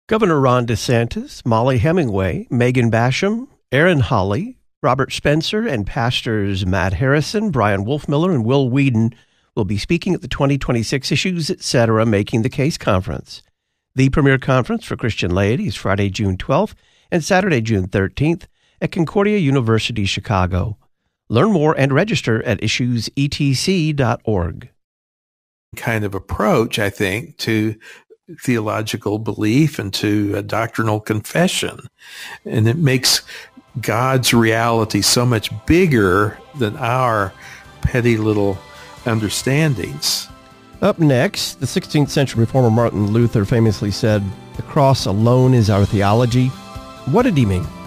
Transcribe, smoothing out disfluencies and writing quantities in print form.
Governor Ron DeSantis, Molly Hemingway, Megan Basham, Aaron Hawley, Robert Spencer, and pastors Matt Harrison, Brian Wolfmiller, and Will Whedon will be speaking at the 2026 Issues Etc. Making the Case Conference. The premier conference for Christian laity is Friday, June 12th and Saturday, June 13th at Concordia University, Chicago. Learn more and register at issuesetc.org. Kind of approach, I think, to theological belief and to a doctrinal confession. And it makes God's reality so much bigger than our petty little understandings. Up next, the 16th century reformer Martin Luther famously said, "The cross alone is our theology." What did he mean?